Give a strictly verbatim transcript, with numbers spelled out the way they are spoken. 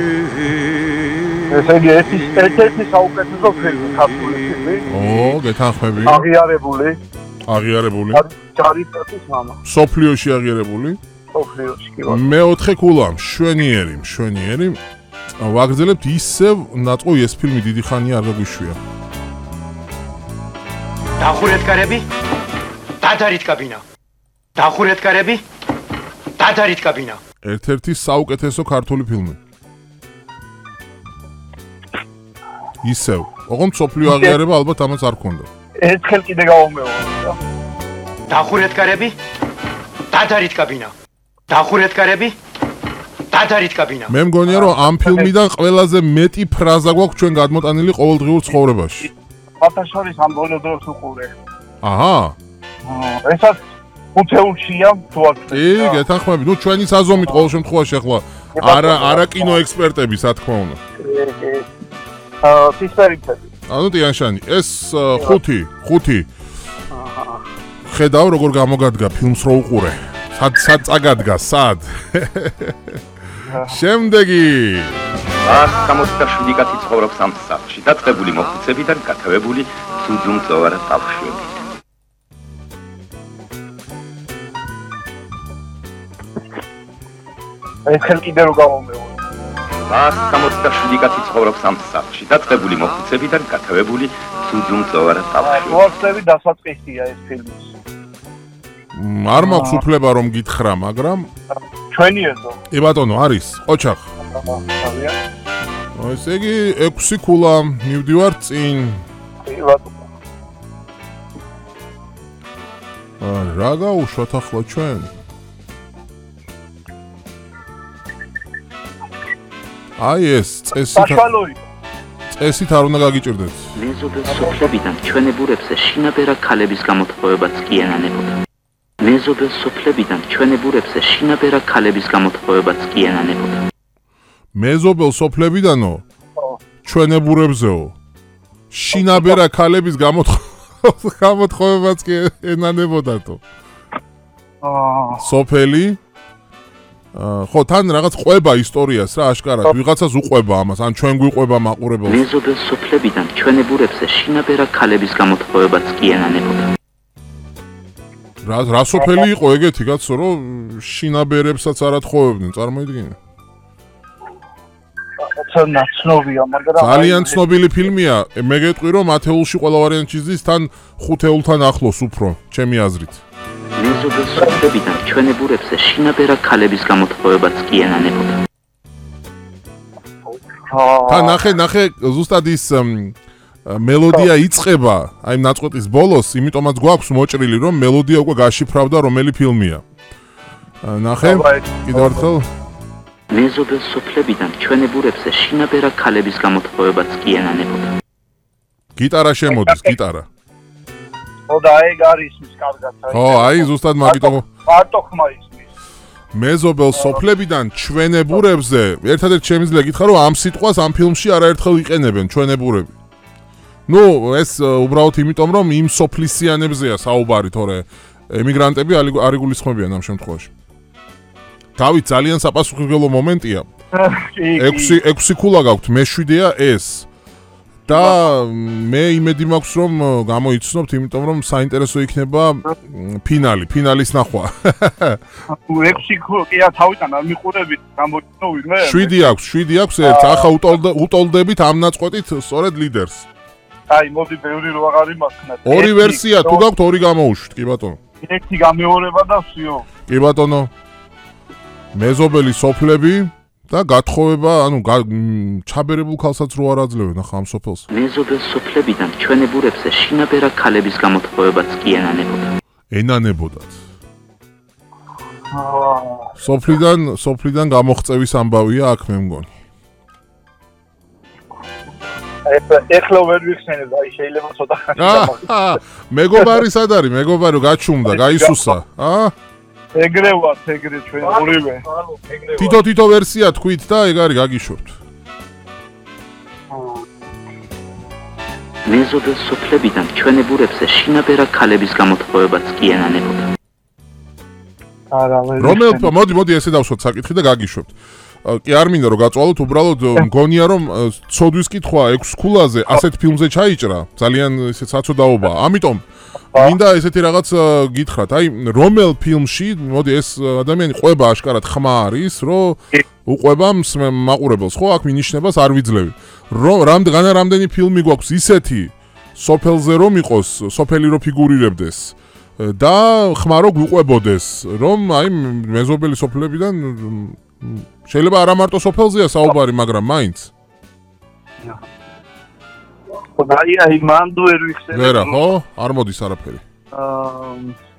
ესე იგი ეს ერთ-ერთი საუკეთესო ფილმი ქართული ფილმი. ო, გეთანხმები. აღიარებული. აღიარებული. ჯარისკაცის მამა. სოფლიოში აღიარებული. სოფლიოში კი. მეოთხე კულა, მშვენიერი, მშვენიერი. ვაგრძელებთ ისევ ნაწყვი ეს ფილმი დიდი ხანია არ გაგვიშვია. დახურეთ კარები. დადარით კაბინა. დახურეთ კარები. დადარით კაბინა. ერთ-ერთი საუკეთესო ქართული ფილმი. ისევ. ოღონდ სოფლიო აღიარება ალბათ ამას არ ქონდა. ერთხელ კიდე გავუმეორე. დახურეთ კარები. დადარით კაბინა. დახურეთ კარები. დადარით კაბინა. მე მგონია რომ ამ ფილმიდან ყველაზე მეტი ფრაზა გვაქვს ჩვენ გადმოტანილი ყოველდღიურ ცხოვრებაში. ფათაშორის ამ ბოლო დროს უყურე. აჰა. ესაც უთეულშია თუ არ ვთქვი. კი, გეთანხმები. ნუ ჩვენი საზომით ყოველ შემთხვევაში ახლა არა არა კინო ექსპერტები, რა თქმა უნდა. აა სისპერიფები. ანუ ტიანშანი, ეს ხუთი, ხუთი. ხედავ როგორ გამოგადგა ფილმს რო უყურე. სად სად წაგადგა, სად? შემდეგი. ას სამოცდაშვიდი კაცი ცხოვრობს ამ სახლში, დაწყებული მოხუცებიდან გათავებული სუძუმწოვარა ბავშვებით. ერთხელ კიდე რო გავუმეორე. ას სამოცდაშვიდი კაცი ცხოვრობს ამ სახლში, დაწყებული მოხუცებიდან გათავებული სუძუმწოვარა ბავშვებით. მოახსნები დასაწყისია ეს ფილმის. არ მაქვს უფლება რომ გითხრა, მაგრამ ჩვენი ეზო. კი ბატონო, არის, ოჩახ. ავია. ესე იგი ექვსი კულა მივდივარ წინ. კი ბატონო. რა გაუშვათ ახლა ჩვენ? აი ეს წესით საშუალოა. წესით არ უნდა გაგიჭirdეთ. მეზობელ სოფლებიდან ჩვენებურებზე შინაბერა ქალების გამოთხოვებაც კი ენანებოდა. მეზობელ სოფლებიდან ჩვენებურებზე შინაბერა ქალების გამოთხოვებაც კი ენანებოდა. მეზობელ სოფლებიდანო ჩვენებურებზეო შინაბერა ქალების გამოთხოვებაც კი ენანებოდათო. აა სოფელი ხო თან რაღაც ყვება ისტორიას რა აშკარად ვიღაცას უყვება ამას ან ჩვენ გვიყვება მაყურებელს. მეზობელ სოფლებიდან ჩვენებურებზე შინაბერა ქალების გამოთხოვებაც კი ენანებოდა. რა რა სოფელი იყო ეგეთი კაცო რომ შინაბერებსაც არ ათხოვებდნენ, წარმოიდგინე. ცოტა ცნობია, მაგრამ ძალიან ცნობილი ფილმია. მე გეტყვი რომ ათეულში ყველა ვარიანტი ზის თან ხუთეულთან ახლოს უფრო, ჩემი აზრით. მეზობელ სოფლებიდან ჩვენებურებზე შინაბერა ქალების გამოთხოვებაც კი ენანებოდა. თან ნახე, ნახე ზუსტად ის მელოდია იწყება, აი ნაწყვეტის ბოლოს, იმიტომაც გვაქვს მოჭრილი რომ მელოდია უკვე გაშიფრავდა რომელი ფილმია. ნახე, კიდევ ერთხელ. მეზობელ სოფლებიდან ჩვენებურებზე შინაბერა ქალების გამოთხოვებაც კი ენანებოდა. გიტარა შემოდის, გიტარა. ხო და ეგ არის ის კარგად. ხო, აი ზუსტად მაგიტო მარტო ხმა ისმის. მეზობელ სოფლებიდან ჩვენებურებზე, ერთადერთ შემიძლია გითხრა რომ ამ სიტყვას ამ ფილმში არაერთხელ იყენებენ ჩვენებურები. ნუ ეს უბრალოდ იმიტომ რომ იმ სოფლისიანებზეა საუბარი, თორე ემიგრანტები არ იგულისხმებიან ამ შემთხვევაში. დავით ძალიან საპასუხისმგებლო მომენტია. ექვსი ექვსი კულა გაქვთ, მეშვიდეა ეს. და მე იმედი მაქვს რომ გამოიცნობთ, იმიტომ რომ საინტერესო იქნება ფინალი, ფინალის ნახვა. ექვსი კულა კი თავიდან არ მიყურებით, გამოიცნო ვინმე? შვიდი აქვს, შვიდი აქვს ერთ. ახლა უტოლდებით ამ ნაწყვეტით სწორედ ლიდერს. აი, მოდი ბევრი რო აღარ იმასქნათ. ორი ვერსია, თუ გაქვთ ორი გამოვუშვით, კი ბატონო. ერთი გამეორება და ვსიო. კი ბატონო. მეზობელი სოფლები და გათხოვება, ანუ ჩაბერებულ ქალსაც რო არ აძლევენ ახლა ამ სოფელს. მეზობელ სოფლებიდან ჩვენებურებზე შინაბერა ქალების გამოთხოვებაც კი ენანებოდა. ენანებოდათ. სოფლიდან, სოფლიდან გამოღწევის ამბავია აქ მე მგონი. ეხლა ვერ ვიხსენებ, აი შეიძლება ცოტა ხანი აა, მეგობარი სად არის? მეგობარი გაჩუმდა, გაისუსა, აა? ეგრე ვართ, ეგრე ჩვენ ორივე. თითო თითო ვერსია თქვით და ეგ არის გაგიშვებთ. მეზობელ სოფლებიდან ჩვენებურებზე შინაბერა ქალების გამოთხოვებაც კი ენანებოდა. არა, ვერ რომელ მოდი მოდი ესე დავსვათ საკითხი და გაგიშვებთ. კი არ მინდა რომ გაწვალოთ, უბრალოდ მგონია რომ ცოდვის კითხვა ექვს ქულაზე ასეთ ფილმზე ჩაიჭრა, ძალიან ესე საცოდაობაა. ამიტომ მინდა ესეთი რაღაც გითხრათ, აი რომელ ფილმში, მოდი ეს ადამიანი ყვება აშკარად ხმა არის, რომ უყვება მაყურებელს, ხო, აქ მინიშნებას არ ვიძლევი. რომ რამდენი რამდენი ფილმი გვაქვს ისეთი სოფელზე რომ იყოს, სოფელი რო ფიგურირებდეს და ხმა რო გვიყვებოდეს, რომ აი მეზობელი სოფლებიდან შეიძლება არა მარტო სოფელზეა საუბარი, მაგრამ მაინც. ხო, და აი აი მანდ ვერ ვიხსენებ. ვერა, ხო? არ მოდის არაფერი. აა